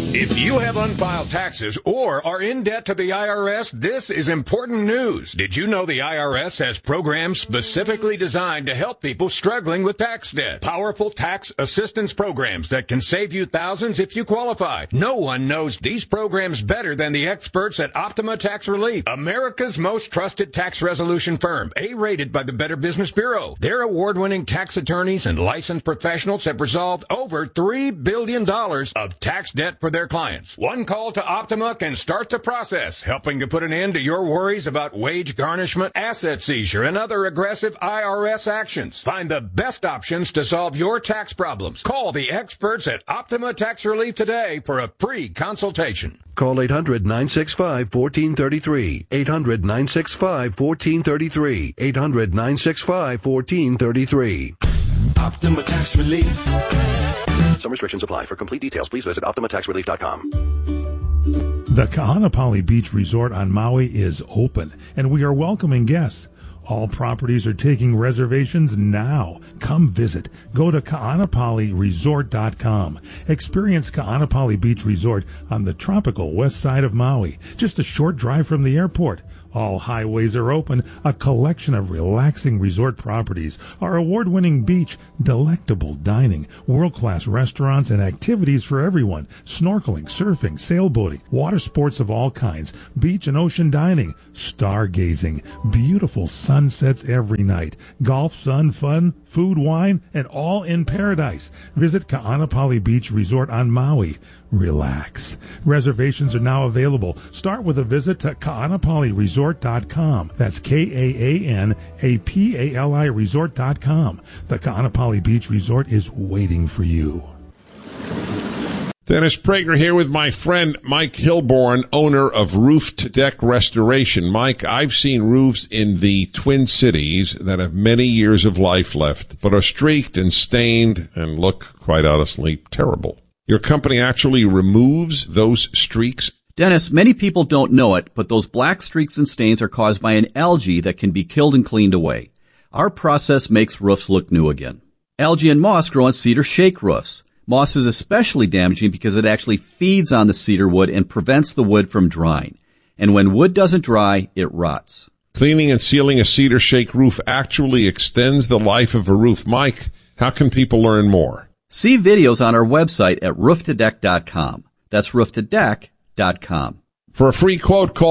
If you have unfiled taxes or are in debt to the IRS, this is important news. Did you know the IRS has programs specifically designed to help people struggling with tax debt? Powerful tax assistance programs that can save you thousands if you qualify. No one knows these programs better than the experts at Optima Tax Relief, America's most trusted tax resolution firm, A-rated by the Better Business Bureau. Their award-winning tax attorneys and licensed professionals have resolved over $3 billion of tax debt for their clients. One call to Optima can start the process, helping to put an end to your worries about wage garnishment, asset seizure, and other aggressive IRS actions. Find the best options to solve your tax problems. Call the experts at Optima Tax Relief today for a free consultation. Call 800-965-1433. 800-965-1433. 800-965-1433. Optima Tax Relief. Some restrictions apply. For complete details, please visit OptimaTaxRelief.com. The Kahanapali Beach Resort on Maui is open, and we are welcoming guests. All properties are taking reservations now. Come visit. Go to kahanapaliresort.com. Experience Kahanapali Beach Resort on the tropical west side of Maui, just a short drive from the airport. All highways are open, a collection of relaxing resort properties, our award-winning beach, delectable dining, world-class restaurants, and activities for everyone, snorkeling, surfing, sailboating, water sports of all kinds, beach and ocean dining, stargazing, beautiful sunsets every night, golf, sun, fun, food, wine, and all in paradise. Visit Kahanapali Beach Resort on Maui. Relax. Reservations are now available. Start with a visit to kahanapaliresort.com. That's Kahanapali resort.com. The Kahanapali Beach Resort is waiting for you. Dennis Prager here with my friend Mike Hilborn, owner of Roof to Deck Restoration. Mike, I've seen roofs in the Twin Cities that have many years of life left, but are streaked and stained and look, quite honestly, terrible. Your company actually removes those streaks? Dennis, many people don't know it, but those black streaks and stains are caused by an algae that can be killed and cleaned away. Our process makes roofs look new again. Algae and moss grow on cedar shake roofs. Moss is especially damaging because it actually feeds on the cedar wood and prevents the wood from drying. And when wood doesn't dry, it rots. Cleaning and sealing a cedar shake roof actually extends the life of a roof. Mike, how can people learn more? See videos on our website at rooftodeck.com. That's rooftodeck.com. For a free quote, call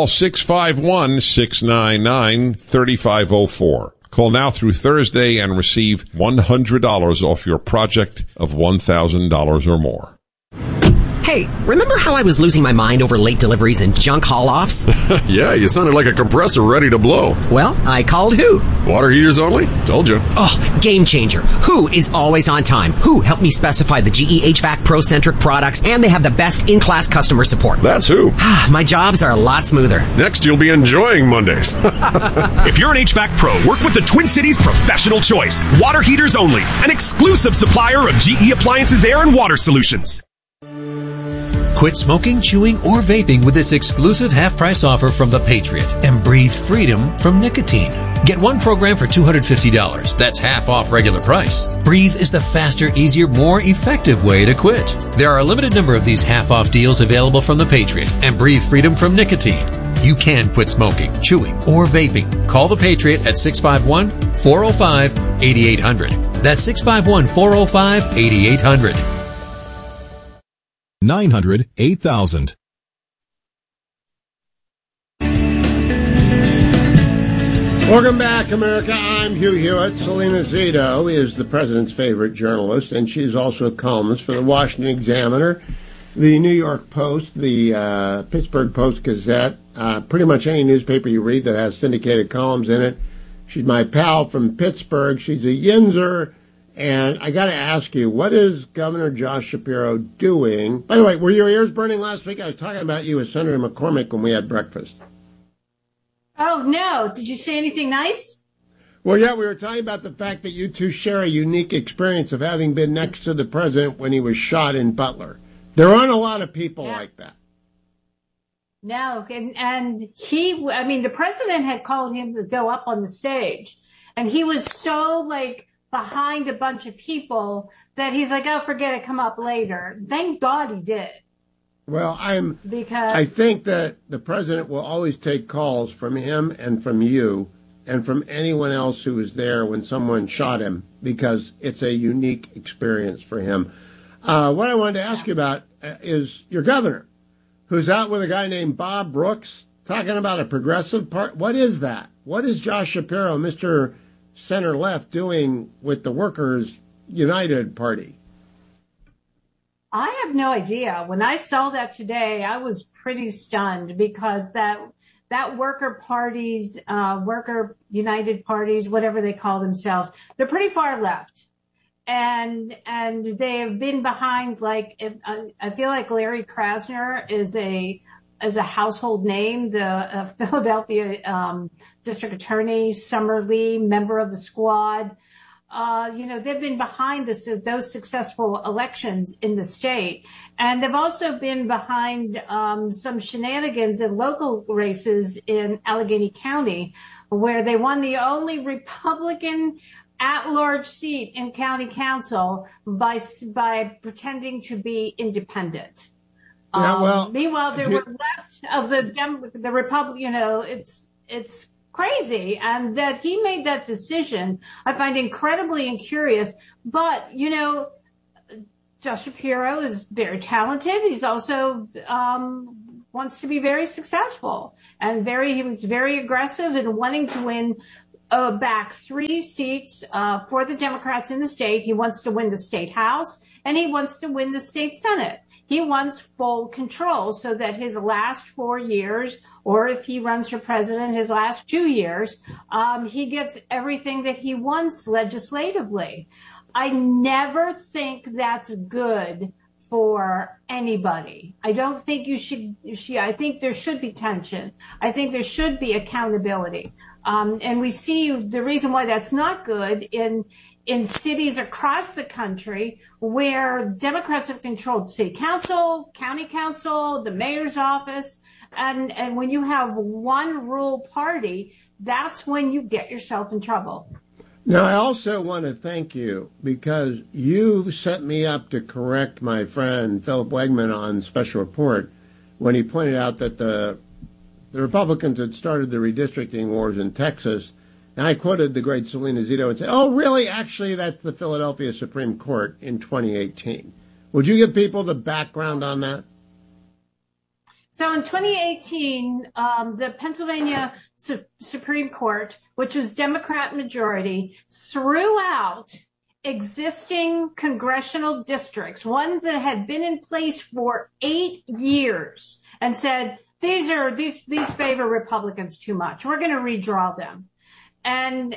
651-699-3504. Call now through Thursday and receive $100 off your project of $1,000 or more. Hey, remember how I was losing my mind over late deliveries and junk haul-offs? Yeah, you sounded like a compressor ready to blow. Well, I called who? Water heaters only? Told you. Oh, game changer. Who is always on time? Who helped me specify the GE HVAC Pro-centric products, and they have the best in-class customer support. That's who. My jobs are a lot smoother. Next, you'll be enjoying Mondays. If you're an HVAC pro, work with the Twin Cities Professional Choice. Water heaters only. An exclusive supplier of GE Appliances Air and Water Solutions. Quit smoking, chewing, or vaping with this exclusive half-price offer from The Patriot and breathe freedom from nicotine. Get one program for $250. That's half off regular price. Breathe is the faster, easier, more effective way to quit. There are a limited number of these half-off deals available from The Patriot and breathe freedom from nicotine. You can quit smoking, chewing, or vaping. Call The Patriot at 651-405-8800. That's 651-405-8800. 900-8000. Welcome back, America. I'm Hugh Hewitt. Selena Zito is the president's favorite journalist, and she's also a columnist for the Washington Examiner, the New York Post, the Pittsburgh Post-Gazette, pretty much any newspaper you read that has syndicated columns in it. She's my pal from Pittsburgh. She's a Yinzer. And I got to ask you, what is Governor Josh Shapiro doing? By the way, were your ears burning last week? I was talking about you with Senator McCormick when we had breakfast. Oh, no. Did you say anything nice? Well, yeah, we were talking about the fact that you two share a unique experience of having been next to the president when he was shot in Butler. There aren't a lot of people like that. No, and he, I mean, the president had called him to go up on the stage, and he was so, behind a bunch of people that he's like, oh, forget it, come up later. Thank God he did. Well, I think that the president will always take calls from him and from you and from anyone else who was there when someone shot him, because it's a unique experience for him. What I wanted to ask you about is your governor, who's out with a guy named Bob Brooks, talking about a progressive part. What is that? What is Josh Shapiro, Mr. Center Left, doing with the Workers United Party? I have no idea. When I saw that today, I was pretty stunned, because that worker parties, worker united parties, whatever they call themselves, they're pretty far left. And they have been behind, like, I feel like Larry Krasner is a household name, the Philadelphia district attorney, Summer Lee, member of the squad. They've been behind those successful elections in the state. And they've also been behind some shenanigans in local races in Allegheny County, where they won the only Republican at-large seat in county council by pretending to be independent. Meanwhile, there were left of the Republican, it's crazy. And that he made that decision, I find incredibly curious. But, Josh Shapiro is very talented. He's also wants to be very successful, and he was very aggressive in wanting to win back 3 seats for the Democrats in the state. He wants to win the state House, and he wants to win the state Senate. He wants full control so that his last 4 years, or if he runs for president, his last 2 years, he gets everything that he wants legislatively. I never think that's good for anybody. I don't think I think there should be tension. I think there should be accountability. And we see the reason why that's not good in cities across the country where Democrats have controlled city council, county council, the mayor's office. And when you have one rule party, that's when you get yourself in trouble. Now, I also want to thank you, because you set me up to correct my friend Philip Wegman on Special Report when he pointed out that the Republicans had started the redistricting wars in Texas. And I quoted the great Selena Zito and said, oh, really? Actually, that's the Philadelphia Supreme Court in 2018. Would you give people the background on that? So in 2018, the Pennsylvania Supreme Court, which was Democrat majority, threw out existing congressional districts, one that had been in place for 8 years, and said, these favor Republicans too much. We're going to redraw them. And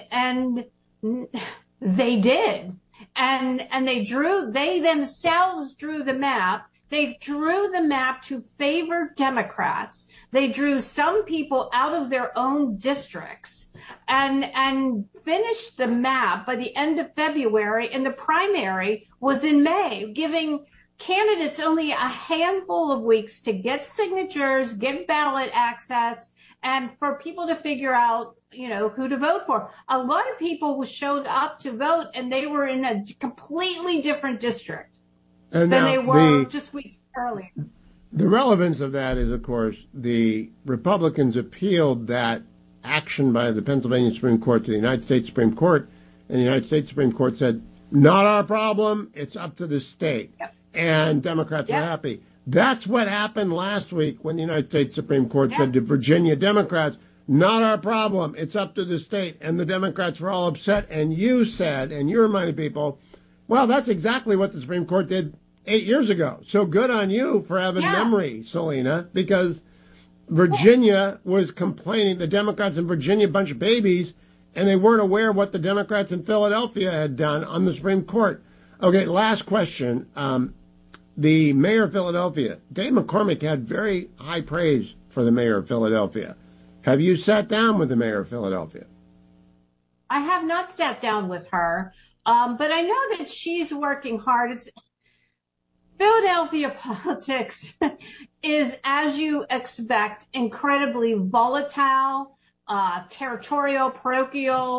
they did. And they themselves drew the map. They drew the map to favor Democrats. They drew some people out of their own districts and finished the map by the end of February. And the primary was in May, giving candidates only a handful of weeks to get signatures, get ballot access, and for people to figure out, who to vote for. A lot of people showed up to vote, and they were in a completely different district than they were just weeks earlier. The relevance of that is, of course, the Republicans appealed that action by the Pennsylvania Supreme Court to the United States Supreme Court, and the United States Supreme Court said, not our problem, it's up to the state. Yep. And Democrats were happy. That's what happened last week when the United States Supreme Court said to Virginia Democrats, not our problem, it's up to the state. And the Democrats were all upset, and you said, and you reminded people, well, that's exactly what the Supreme Court did 8 years ago. So good on you for having memory, Selena, because Virginia was complaining, the Democrats in Virginia, a bunch of babies, and they weren't aware of what the Democrats in Philadelphia had done on the Supreme Court. Okay, last question. The mayor of Philadelphia, Dave McCormick, had very high praise for the mayor of Philadelphia. Have you sat down with the mayor of Philadelphia? I have not sat down with her, but I know that she's working hard. Philadelphia politics is, as you expect, incredibly volatile, territorial, parochial.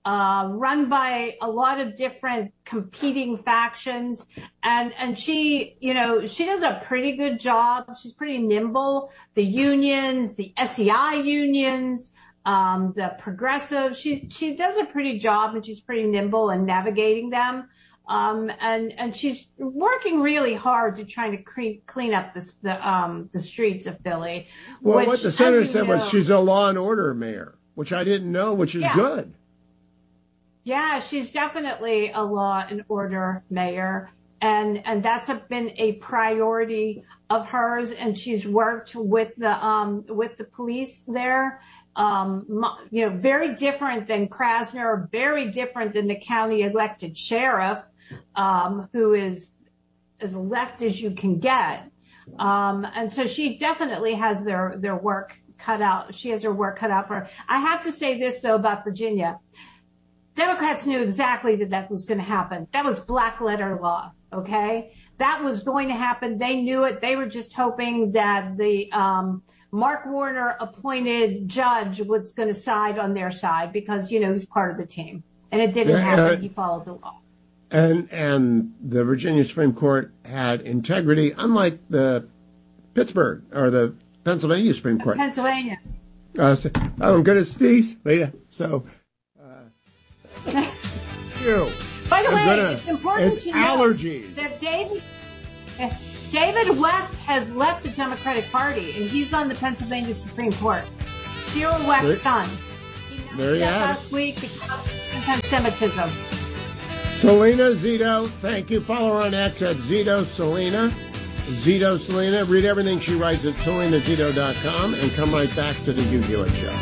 run by a lot of different competing factions. And she, she does a pretty good job. She's pretty nimble. The unions, the SEI unions, the progressive, she does a pretty job, and she's pretty nimble in navigating them. And she's working really hard to try to clean up the streets of Philly. Well, what the senator said was she's a law and order mayor, which I didn't know, which is good. Yeah, she's definitely a law and order mayor, and that's been a priority of hers. And she's worked with the police there. Very different than Krasner, very different than the county elected sheriff, who is as left as you can get. And so she definitely has their work cut out. She has her work cut out for her. I have to say this though about Virginia. Democrats knew exactly that was going to happen. That was black letter law. Okay. That was going to happen. They knew it. They were just hoping that the, Mark Warner appointed judge was going to side on their side because, he's part of the team. And it didn't happen. He followed the law. And the Virginia Supreme Court had integrity, unlike the Pittsburgh or the Pennsylvania Supreme Court. Pennsylvania. I'm going to sneeze later. So, By the way, it's important to allergies. Know that David West has left the Democratic Party, and he's on the Pennsylvania Supreme Court. Cyril West's son. There you have it. Last week because of anti-Semitism. Selena Zito, thank you. Follow her on X at Zito Selena. Zito Selena. Read everything she writes at SelenaZito.com and come right back to the Hugh Hewitt Show.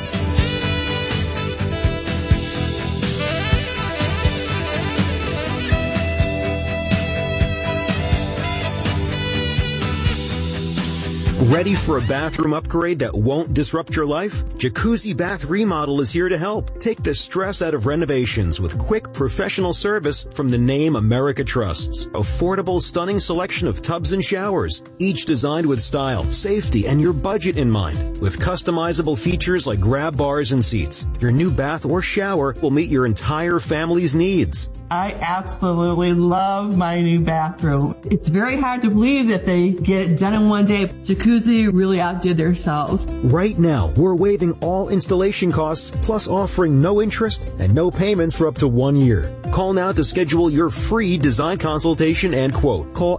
Ready for a bathroom upgrade that won't disrupt your life? Jacuzzi Bath Remodel is here to help. Take the stress out of renovations with quick professional service from the name America trusts. Affordable, stunning selection of tubs and showers, each designed with style, safety, and your budget in mind. With customizable features like grab bars and seats, your new bath or shower will meet your entire family's needs. I absolutely love my new bathroom. It's very hard to believe that they get it done in one day. Jacuzzi really outdid themselves. Right now, we're waiving all installation costs, plus offering no interest and no payments for up to 1 year. Call now to schedule your free design consultation and quote. Call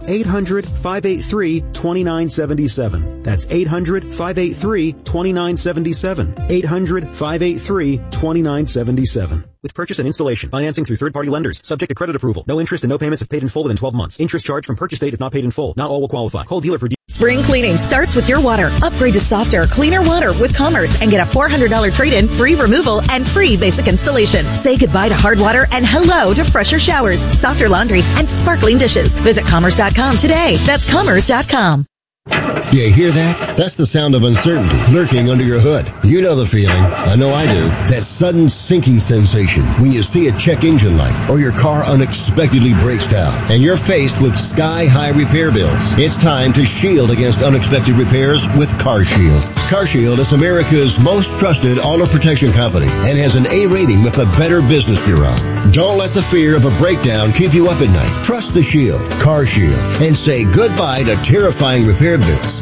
800-583-2977. That's 800-583-2977. 800-583-2977. With purchase and installation, financing through third-party lenders, subject to credit approval. No interest and no payments if paid in full within 12 months. Interest charged from purchase date if not paid in full. Not all will qualify. Call dealer for Spring cleaning starts with your water. Upgrade to softer, cleaner water with Commerce and get a $400 trade-in, free removal, and free basic installation. Say goodbye to hard water and hello to fresher showers, softer laundry, and sparkling dishes. Visit Commerce.com today. That's Commerce.com. You hear that? That's the sound of uncertainty lurking under your hood. You know the feeling. I know I do. That sudden sinking sensation when you see a check engine light or your car unexpectedly breaks down and you're faced with sky-high repair bills. It's time to shield against unexpected repairs with CarShield. CarShield is America's most trusted auto protection company and has an A rating with the Better Business Bureau. Don't let the fear of a breakdown keep you up at night. Trust the Shield, CarShield, and say goodbye to terrifying repair bills.